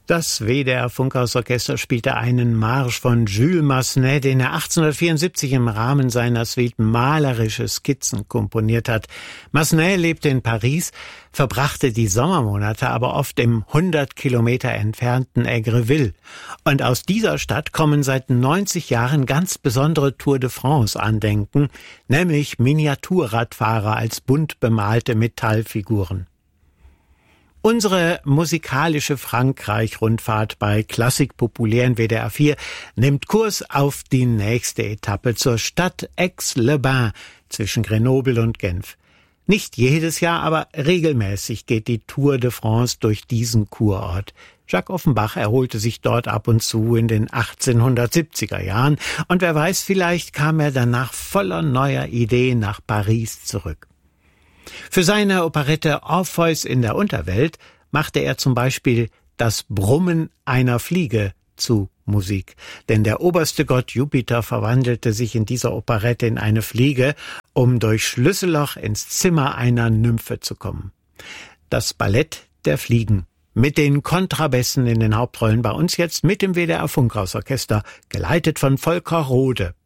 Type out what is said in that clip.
Das WDR Funkhausorchester spielte einen Marsch von Jules Massenet, den er 1874 im Rahmen seiner Suite Malerische Skizzen komponiert hat. Massenet lebte in Paris, verbrachte die Sommermonate aber oft im 100 Kilometer entfernten Aigreville. Und aus dieser Stadt kommen seit 90 Jahren ganz besondere Tour de France-Andenken, nämlich Miniaturradfahrer als bunt bemalte Metallfiguren. Unsere musikalische Frankreich-Rundfahrt bei Klassik populär in WDR 4 nimmt Kurs auf die nächste Etappe zur Stadt Aix-les-Bains zwischen Grenoble und Genf. Nicht jedes Jahr, aber regelmäßig geht die Tour de France durch diesen Kurort. Jacques Offenbach erholte sich dort ab und zu in den 1870er Jahren und wer weiß, vielleicht kam er danach voller neuer Ideen nach Paris zurück. Für seine Operette Orpheus in der Unterwelt machte er zum Beispiel das Brummen einer Fliege zu Musik. Denn der oberste Gott Jupiter verwandelte sich in dieser Operette in eine Fliege, um durch Schlüsselloch ins Zimmer einer Nymphe zu kommen. Das Ballett der Fliegen mit den Kontrabässen in den Hauptrollen bei uns jetzt mit dem WDR Funkhausorchester, geleitet von Volker Rode.